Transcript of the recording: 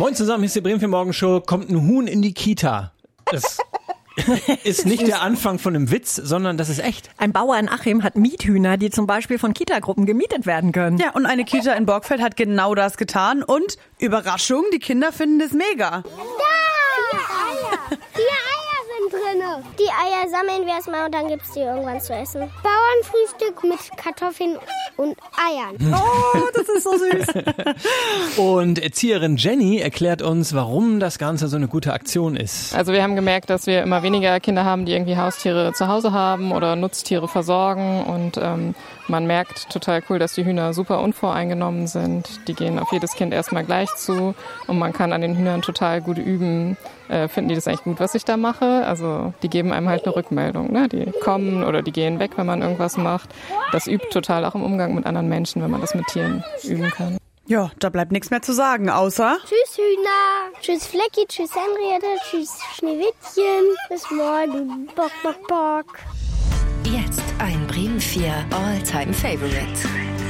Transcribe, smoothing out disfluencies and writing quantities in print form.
Moin zusammen, hier ist die Bremen 4 Morgenshow. Kommt ein Huhn in die Kita. Das ist nicht der Anfang von einem Witz, sondern das ist echt. Ein Bauer in Achim hat Miethühner, die zum Beispiel von Kitagruppen gemietet werden können. Ja, und eine Kita in Borgfeld hat genau das getan. Und Überraschung, die Kinder finden es mega. Da! 4 Eier sind drin. Die Eier sammeln wir erstmal und dann gibt es die irgendwann zu essen. Bauernfrühstück mit Kartoffeln und Eiern. Oh, das ist so süß. Und Erzieherin Jenny erklärt uns, warum das Ganze so eine gute Aktion ist. Also wir haben gemerkt, dass wir immer weniger Kinder haben, die irgendwie Haustiere zu Hause haben oder Nutztiere versorgen. Und man merkt total cool, dass die Hühner super unvoreingenommen sind. Die gehen auf jedes Kind erstmal gleich zu und man kann an den Hühnern total gut üben. Finden die das eigentlich gut, was ich da mache? Also die geben einem halt eine Rückmeldung. Ne? Die kommen oder die gehen weg, wenn man irgendwas macht. Das übt total auch im Umgang mit anderen Menschen, wenn man das mit Tieren üben kann. Ja, da bleibt nichts mehr zu sagen, außer... Tschüss Hühner, tschüss Flecki, tschüss Henriette, tschüss Schneewittchen. Bis morgen. Bock, bock, bock. Jetzt ein Bremen 4 All-Time Favorite.